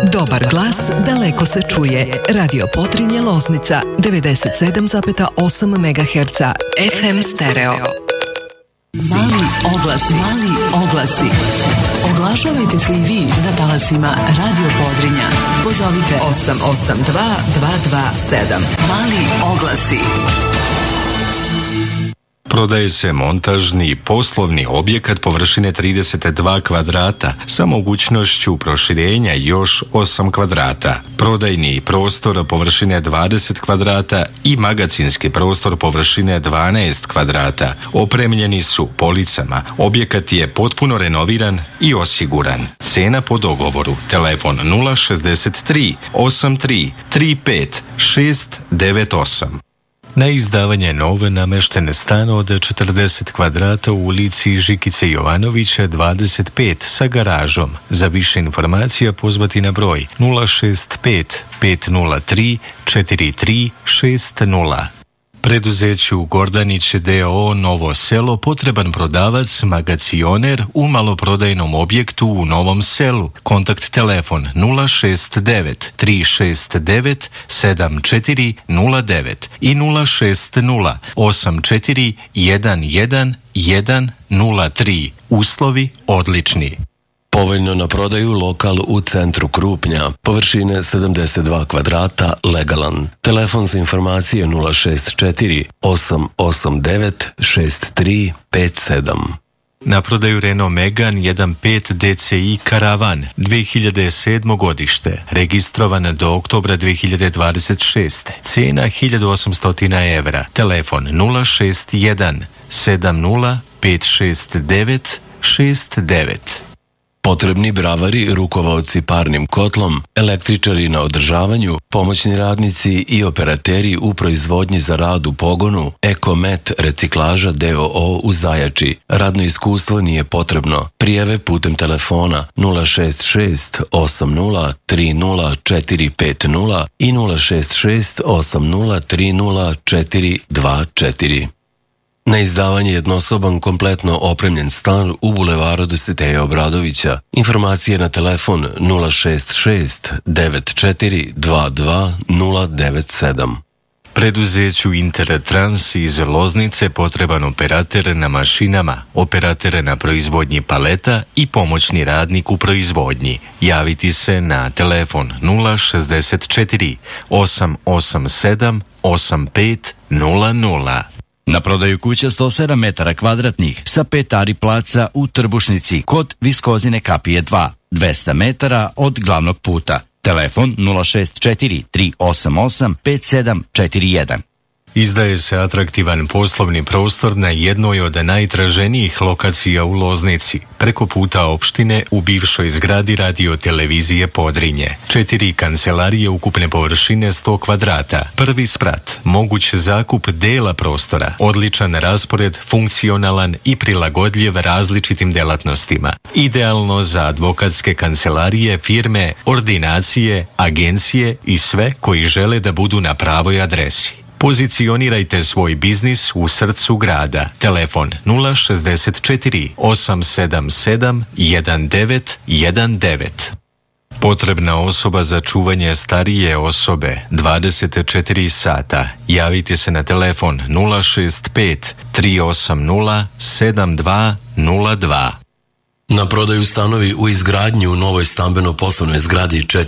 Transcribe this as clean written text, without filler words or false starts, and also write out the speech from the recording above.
Dobar glas daleko se čuje. Radio Podrinje Loznica 97,8 MHz FM stereo. Mali oglasi. Oglašavajte se i vi na talasima Radio Podrinja. Pozovite 882 227. Mali oglasi. Prodaje se montažni i poslovni objekat površine 32 kvadrata sa mogućnošću proširenja još 8 kvadrata. Prodajni prostor površine 20 kvadrata i magacinski prostor površine 12 kvadrata. Opremljeni su policama. Objekat je potpuno renoviran i osiguran. Cena po dogovoru. Telefon 063 83 35 698. Na izdavanje nove nameštene stan od 40 kvadrata u ulici Žikice Jovanovića 25 sa garažom. Za više informacija pozvati na broj 065 503 4360. Preduzeću Gordanić d.o.o. Novo Selo potreban prodavac, magacioner u maloprodajnom objektu u Novom Selu. Kontakt telefon 069 369 7409 i 060 84 11 103. Uslovi odlični. Povoljno na prodaju lokal u centru Krupnja, površine 72 kvadrata, legalan. Telefon za informacije 064 889 6357. Na prodaju Renault Megane 1.5 DCI Karavan 2007. godište, registrovan do oktobra 2026. Cena 1800 evra. Telefon 061 70 569 69. Potrebni bravari, rukovaoci parnim kotlom, električari na održavanju, pomoćni radnici i operateri u proizvodnji za rad u pogonu, Ekomet reciklaža d.o.o. u Zajači. Radno iskustvo nije potrebno. Prijave putem telefona 066 80 30 450 i 066 80 30 424. Na izdavanje jednosoban kompletno opremljen stan u bulevaru Dositeja Obradovića. Informacije na telefon 066 94 22 097. Preduzeću Intertrans iz Loznice potreban operater na mašinama, operater na proizvodnji paleta i pomoćni radnik u proizvodnji. Javiti se na telefon 064 887 8500. Na prodaju kuća 107 metara kvadratnih sa 5 ari placa u Trbušnici kod Viskozine kapije 2, 200 metara od glavnog puta. Telefon 064 388 5741. Izdaje se atraktivan poslovni prostor na jednoj od najtraženijih lokacija u Loznici, preko puta opštine u bivšoj zgradi radio-televizije Podrinje. 4 kancelarije ukupne površine 100 kvadrata, prvi sprat, moguć zakup dela prostora, odličan raspored, funkcionalan i prilagodljiv različitim delatnostima. Idealno za advokatske kancelarije, firme, ordinacije, agencije i sve koji žele da budu na pravoj adresi. Pozicionirajte svoj biznis u srcu grada. Telefon 064 877 1919. Potrebna osoba za čuvanje starije osobe 24 sata. Javite se na telefon 065 380 7202. Na prodaju stanovi u izgradnji u novoj stambeno-poslovnoj zgradi